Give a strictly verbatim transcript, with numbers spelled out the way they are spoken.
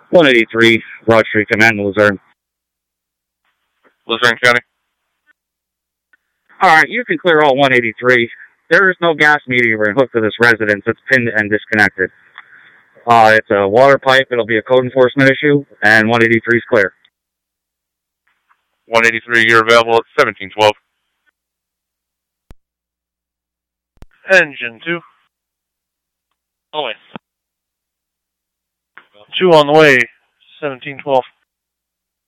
one eighty-three, Broad Street Command, Luzerne. Luzerne County. Alright, you can clear all one eighty-three. There is no gas meter hooked to this residence. It's pinned and disconnected. Uh, it's a water pipe. It'll be a code enforcement issue, and one eighty-three is clear. one eighty-three, you're available at seventeen twelve. Engine two. Oh, wait. Two on the way, seventeen twelve.